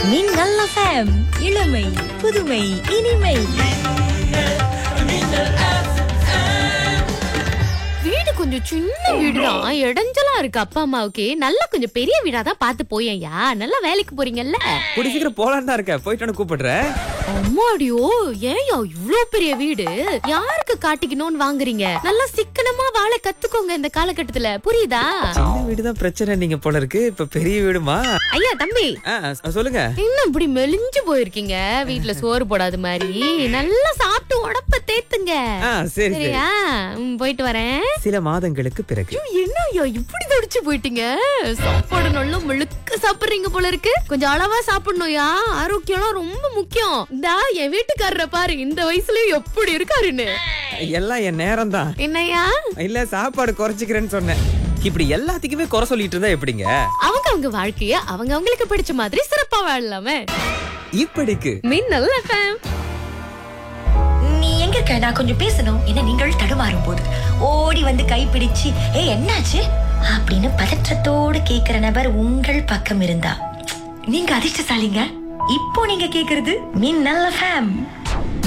மின்னல் FM, இளமை புதுமை இனிமை. வீடு கொஞ்சம் சின்ன வீடுதான், இடைஞ்சலா இருக்கு. அப்பா அம்மாவுக்கு நல்லா கொஞ்சம் பெரிய வீடா தான் பார்த்து போயேன்யா. நல்லா வேலைக்கு போறீங்கல்ல. கூடி சீக்கிரம் போலான்னு தான் இருக்க, போயிட்டு கூப்பிடுறேன். அம்மாடியோ, ஏன்யா இவ்ளோ பெரிய வீடு? யாருக்கு காட்டிக்கணும்னு வாங்குறீங்க? நல்லா சிக்கனமா வாழ கத்துக்கோங்க இந்த காலகட்டத்துல, புரியுதா? சின்ன வீடு தான் பிரச்சனை நீங்க போல இருக்கு, இப்ப பெரிய வீடுமா? ஐயா தம்பி, சொல்லுங்க. இன்னும் இப்படி மெலிஞ்சு போயிருக்கீங்க, வீட்டுல சோறு போடாத மாதிரி. நல்லா சாப்பிட்டு உடம்ப தேத்துங்க. சரியா? போயிட்டு வரேன். சில மாதங்களுக்கு பிறகு. என்னய்யா இப்படி தடிச்சு போயிட்டீங்க? சாப்பாடு நல்லா முழுக்க சாப்பிடுறீங்க போல இருக்கு. கொஞ்சம் அளவா சாப்பிடணும்யா, ஆரோக்கியம் ரொம்ப முக்கியம். இந்தா என் வீட்டுக்காரரை பாரு, இந்த வயசுலயும் எப்படி இருக்காருன்னு. எல்லாம் என் நேரம் தான். என்னையா? இல்ல, சாப்பாடு குறைச்சிக்கிறேன்னு சொன்னேன். இப்படி எல்லாத்துக்குமே குறை சொல்லிட்டு இருந்தா எப்படிங்க? அவங்க வாழ்க்கைய அவங்களுக்கு பிடிச்ச மாதிரி சிறப்பா வாழலாமே. இப்படிக்கு மின்னல் FM. நீ எங்க இருக்க? நான் கொஞ்சம் பேசணும். என்ன நீங்கள் தடுமாறும் போது ஓடி வந்து கைப்பிடிச்சு என்னாச்சு அப்படின்னு பதற்றத்தோடு கேக்குற நபர் உங்கள் பக்கம் இருந்தா நீங்க அதிர்ஷ்டசாலிங்க. இப்போ நீங்க கேக்குறது மின்னல் FM.